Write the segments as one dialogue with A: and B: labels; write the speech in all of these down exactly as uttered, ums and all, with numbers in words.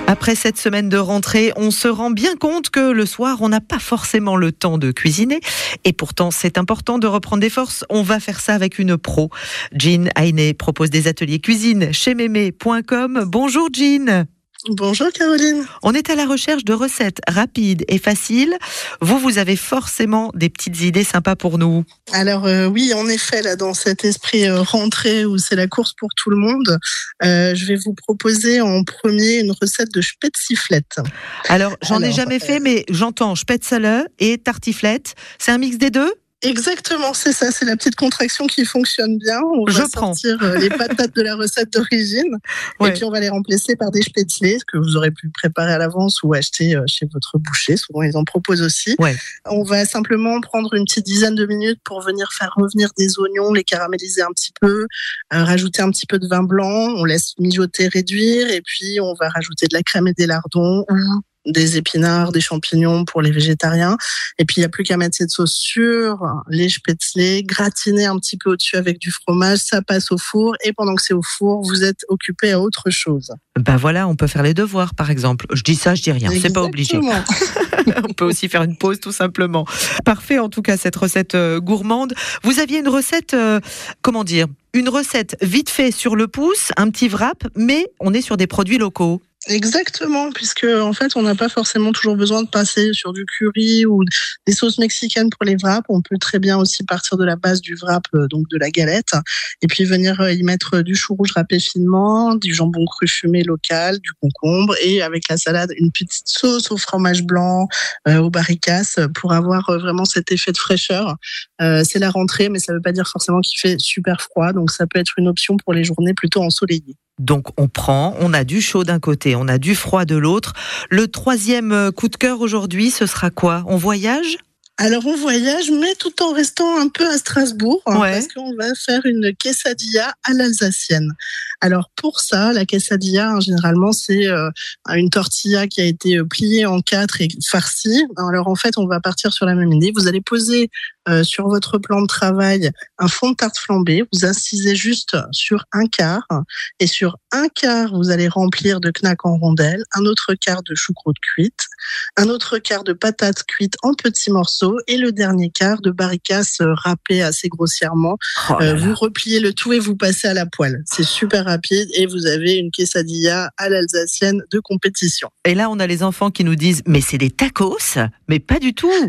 A: Après cette semaine de rentrée, on se rend bien compte que le soir, on n'a pas forcément le temps de cuisiner. Et pourtant, c'est important de reprendre des forces. On va faire ça avec une pro. Jean Heiné propose des ateliers cuisine chez mémé point com. Bonjour Jean.
B: Bonjour Caroline.
A: On est à la recherche de recettes rapides et faciles. Vous, vous avez forcément des petites idées sympas pour nous.
B: Alors euh, oui, en effet, là, dans cet esprit euh, rentrée où c'est la course pour tout le monde, euh, je vais vous proposer en premier une recette de spätziflette.
A: Alors, j'en
B: Alors,
A: ai jamais fait, mais j'entends spätzle et tartiflette. C'est un mix des deux ?
B: Exactement, c'est ça, c'est la petite contraction qui fonctionne bien. On va
A: Je prends.
B: sortir euh, les patates de la recette d'origine
A: Ouais.
B: et puis on va les remplacer par des spätzle que vous aurez pu préparer à l'avance ou acheter euh, chez votre boucher. Souvent, ils en proposent aussi.
A: Ouais.
B: On va simplement prendre une petite dizaine de minutes pour venir faire revenir des oignons, les caraméliser un petit peu, euh, rajouter un petit peu de vin blanc, on laisse mijoter, réduire et puis on va rajouter de la crème et des lardons ou des épinards, des champignons pour les végétariens. Et puis, il n'y a plus qu'à mettre cette sauce sur les spätzle, gratiner un petit peu au-dessus avec du fromage, ça passe au four. Et pendant que c'est au four, vous êtes occupé à autre chose.
A: Ben voilà, on peut faire les devoirs, par exemple. Je dis ça, je dis rien. C'est pas obligé.
B: Exactement.
A: On peut aussi faire une pause, tout simplement. Parfait, en tout cas, cette recette euh, gourmande. Vous aviez une recette, euh, comment dire, une recette vite fait sur le pouce, un petit wrap, mais on est sur des produits locaux.
B: Exactement, puisque en fait, on n'a pas forcément toujours besoin de passer sur du curry ou des sauces mexicaines pour les wraps. On peut très bien aussi partir de la base du wrap, donc de la galette, et puis venir y mettre du chou rouge râpé finement, du jambon cru fumé local, du concombre, et avec la salade, une petite sauce au fromage blanc, euh, au barricas, pour avoir vraiment cet effet de fraîcheur. Euh, c'est la rentrée, mais ça ne veut pas dire forcément qu'il fait super froid, donc ça peut être une option pour les journées plutôt ensoleillées.
A: Donc on prend, on a du chaud d'un côté, on a du froid de l'autre. Le troisième coup de cœur aujourd'hui, ce sera quoi ? On voyage ?
B: Alors on voyage, mais tout en restant un peu à Strasbourg, hein,
A: Ouais.
B: parce qu'on va faire une quesadilla à l'alsacienne. Alors pour ça, la quesadilla, hein, généralement, c'est euh, une tortilla qui a été euh, pliée en quatre et farcie. Alors en fait, on va partir sur la même idée. Vous allez poser euh, sur votre plan de travail un fond de tarte flambé. Vous incisez juste sur un quart. Et sur un quart, vous allez remplir de knack en rondelles, un autre quart de choucroute cuite, un autre quart de patates cuites en petits morceaux et le dernier quart de barricas euh, râpé assez grossièrement.
A: Oh là
B: Euh,
A: là.
B: vous repliez le tout et vous passez à la poêle. C'est super rapide et vous avez une quesadilla à l'alsacienne de compétition.
A: Et là, on a les enfants qui nous disent « Mais c'est des tacos !» Mais pas du tout.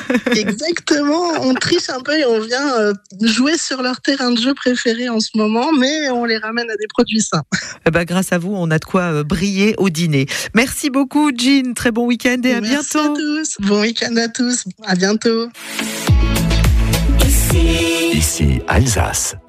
B: Exactement, on triche un peu et on vient euh, jouer sur leur terrain de jeu préféré en ce moment, mais on les ramène à des produits sains.
A: Eh ben, grâce à vous, on a de quoi euh, briller au dîner. Merci beaucoup, Jean. Très bon week-end et à
B: Merci
A: bientôt.
B: à tous. Bon week-end à tous. À bientôt.
C: Ici Alsace.